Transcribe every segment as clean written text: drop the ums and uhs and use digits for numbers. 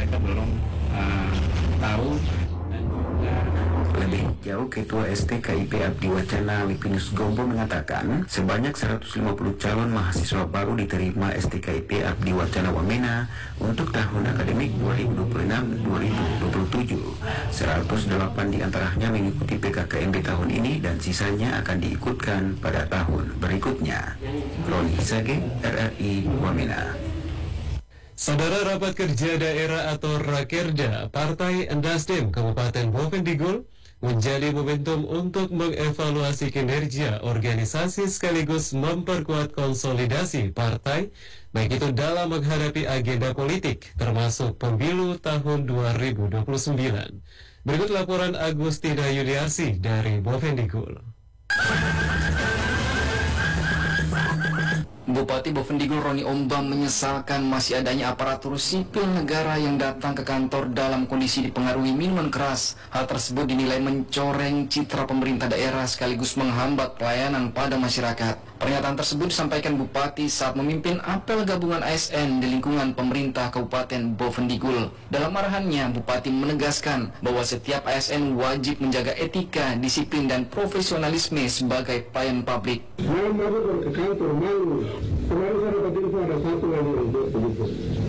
mereka belum tahu. Lebih jauh, Ketua STKIP Abdi Wacana Lipinus Gombo mengatakan sebanyak 150 calon mahasiswa baru diterima STKIP Abdi Wacana Wamena untuk tahun akademik 2026-2027. 108 diantaranya mengikuti PKKMB tahun ini dan sisanya akan diikutkan pada tahun berikutnya. Roni Sage, RRI Wamena. Saudara, rapat kerja daerah atau Rakerda Partai Nasdem Kabupaten Bovendigul menjadi momentum untuk mengevaluasi kinerja organisasi sekaligus memperkuat konsolidasi partai, baik itu dalam menghadapi agenda politik termasuk pemilu tahun 2029. Berikut laporan Agustina Yuliarsi dari Bovendigul. Bupati Bovendigul Roni Ombang menyesalkan masih adanya aparatur sipil negara yang datang ke kantor dalam kondisi dipengaruhi minuman keras. Hal tersebut dinilai mencoreng citra pemerintah daerah sekaligus menghambat pelayanan pada masyarakat. Pernyataan tersebut disampaikan Bupati saat memimpin apel gabungan ASN di lingkungan pemerintah Kabupaten Bovendigul. Dalam arahannya, Bupati menegaskan bahwa setiap ASN wajib menjaga etika, disiplin, dan profesionalisme sebagai pelayan publik. Malam baru ke kantor, malu. Kemarin saya dapat info ada satu lagi untuk begitu.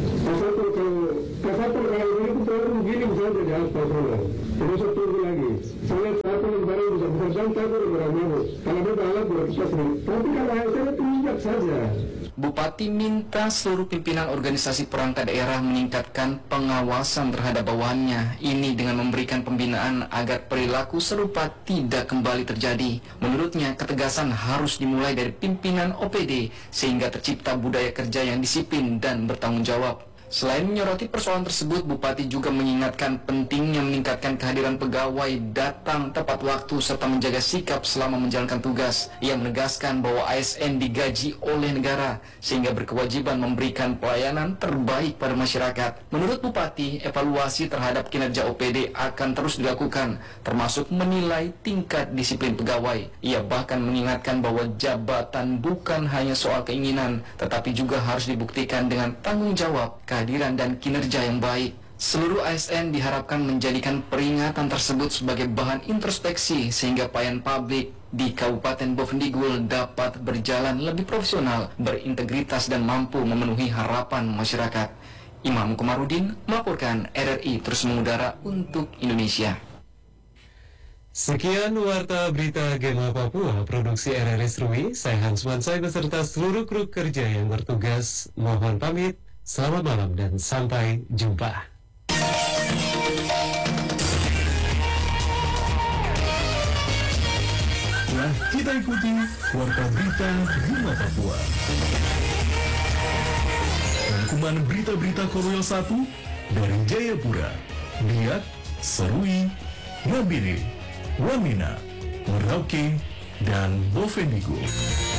Kasatu kalau ini itu baru begini bisa jadi aspal sana. Terus saya tunggu lagi. Saya satu yang baru bisa dan takut berapa. Kalau dia alat berapa sering. Tapi kalau saya itu injak saja. Bupati minta seluruh pimpinan organisasi perangkat daerah meningkatkan pengawasan terhadap bawahannya. Ini dengan memberikan pembinaan agar perilaku serupa tidak kembali terjadi. Menurutnya, ketegasan harus dimulai dari pimpinan OPD sehingga tercipta budaya kerja yang disiplin dan bertanggung jawab. Selain menyoroti persoalan tersebut, Bupati juga mengingatkan pentingnya meningkatkan kehadiran pegawai datang tepat waktu serta menjaga sikap selama menjalankan tugas. Ia menegaskan bahwa ASN digaji oleh negara sehingga berkewajiban memberikan pelayanan terbaik pada masyarakat. Menurut Bupati, evaluasi terhadap kinerja OPD akan terus dilakukan, termasuk menilai tingkat disiplin pegawai. Ia bahkan mengingatkan bahwa jabatan bukan hanya soal keinginan, tetapi juga harus dibuktikan dengan tanggung jawab, kehadiran dan kinerja yang baik. Seluruh ASN diharapkan menjadikan peringatan tersebut sebagai bahan introspeksi sehingga pelayan publik di Kabupaten Bovendigul dapat berjalan lebih profesional, berintegritas dan mampu memenuhi harapan masyarakat. Imam Komarudin melaporkan, RRI terus mengudara untuk Indonesia. Sekian Warta Berita Gema Papua, produksi RRI Serui. Saya Hans Mansai beserta seluruh kru kerja yang bertugas mohon pamit. Selamat malam dan sampai jumpa. Nah, kita ikuti Warta Berita Gema Papua. Rangkuman berita-berita Korwil 1 dari Jayapura, Biak, Serui, Nabire, Wamena, Merauke, dan Bovendigul.